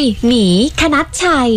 หมีคณัชชัย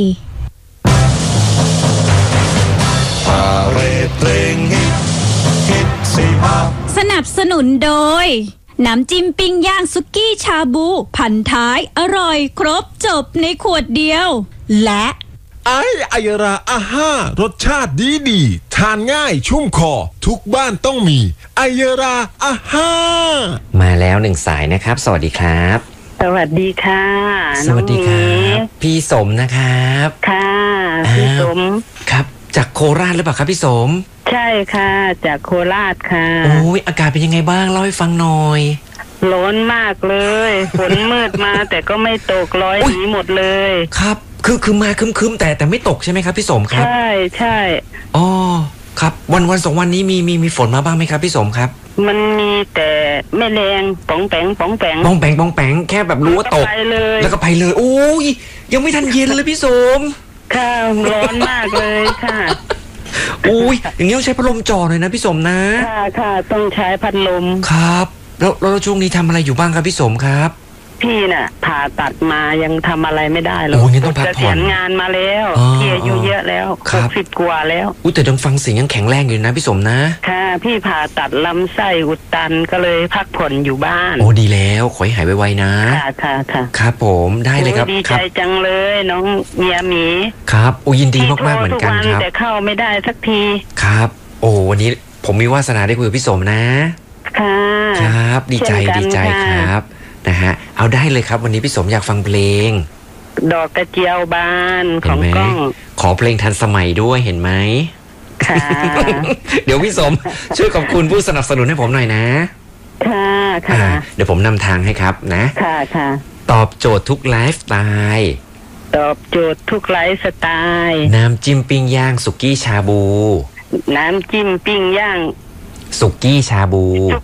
สนับสนุนโดยน้ำจิ้มปิ้งย่างสุกี้ชาบูพันท้ายอร่อยครบจบในขวดเดียวและไอยราอาห้ารสชาติดีทานง่ายชุ่มคอทุกบ้านต้องมีไอยราอาห้ามาแล้วหนึ่งสายนะครับสวัสดีครับสวัสดีค่ะสวัสดีครับพี่สมนะครับค่ะพี่สมครับจากโคราชหรือเปล่าครับพี่สมใช่ค่ะจากโคราชค่ะโอ้ยอากาศเป็นยังไงบ้างเล่าให้ฟังหน่อยร้อนมากเลยฝนมืดมาแต่ก็ไม่ตกร้อยหนีหมดเลยครับคือมาคึมๆแต่ไม่ตกใช่ไหมครับพี่สมครับใช่อ๋อครับวันสองวันนี้มีฝนมาบ้างไหมครับพี่สมครับมันมีแต่ไม่แรงป๋องแปงแค่แบบรู้ว่าตกแล้วก็ไปเลยโอ้ยยังไม่ทันเย็นเลยพี่สมค่ะร้อนมากเลยค่ะอุ้ยอย่างนี้ต้องใช้พัดลมจ่อเลยนะพี่สมนะค่ะต้องใช้พัดลมครับแล้วช่วงนี้ทำอะไรอยู่บ้างครับพี่สมครับพี่น่ะผ่าตัดมายังทำอะไรไม่ได้หรอกต้องพักผ่อนเสียงานมาแล้วพี่อายุเยอะแล้ว60 กว่าแล้วแต่ดังฟังเสียงยังแข็งแรงอยู่นะพี่สมนะค่ะพี่ผ่าตัดลำไส้อุดตันก็เลยพักผ่อนอยู่บ้านโอ้ดีแล้วขอให้หายไวๆนะค่ะครับผมได้เลยครับดีใจจังเลยน้องเมียหมีครับโอ้ยินดีมากๆเหมือนกันครับแต่เข้าไม่ได้สักทีครับโอ้วันนี้ผมมีวาสนาได้คุยกับพี่สมนะครับดีใจครับนะฮะเอาได้เลยครับวันนี้พี่สมอยากฟังเพลงดอกกระเจียวบานของก้องขอเพลงทันสมัยด้วยเห็นไหมค่ะเดี๋ยวพี่สมช่วยขอบคุณผู้สนับสนุนให้ผมหน่อยนะค่ะเดี๋ยวผมนำทางให้ครับนะค่ะตอบโจทย์ทุกไลฟ์สไตล์ตอบโจทย์ทุกไลฟ์สไตล์น้ำจิ้มปิ้งย่างสุกี้ชาบูน้ำจิ้มปิ้งย่างสุกี้ชาบู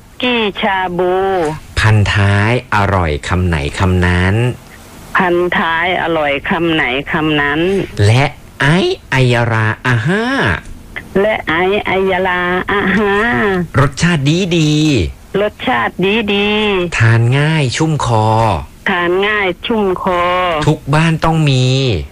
พันท้ายอร่อยคำไหนคำนั้นพันท้ายอร่อยคำไหนคำนั้นและไอยราอาห้าและไอยราอาห้ารสชาติดีรสชาติดีทานง่ายชุ่มคอทุกบ้านต้องมี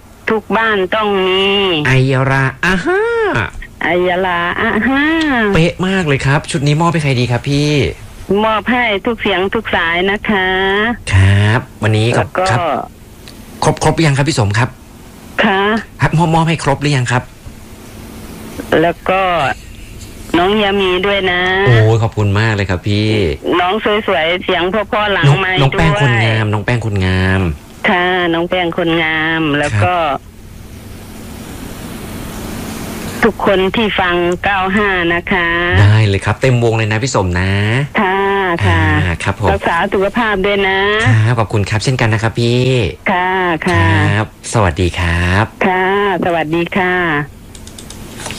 ไอยราอาห้าไอยราอาห้าเป๊ะมากเลยครับชุดนี้มอบให้ใครดีครับพี่มอบให้ทุกเสียงทุกสายนะคะครับวันนี้ครับครบหรือยังครับพี่สมครับครับมอบให้ครบหรือยังครับแล้วก็น้องยามีด้วยนะโอ้ขอบคุณมากเลยครับพี่น้องสวยๆเสียงพ่อหลังไมค์ด้วยน้องแป้งคนงามค่ะน้องแป้งคนงามแล้วก็ทุกคนที่ฟัง95นะคะได้เลยครับเต็มวงเลยนะพี่สมนะค่ะครับผมรักษาสุขภาพด้วยนะครับขอบคุณครับเช่นกันนะครับพี่ค่ะครับสวัสดีครับค่ะสวัสดีค่ะ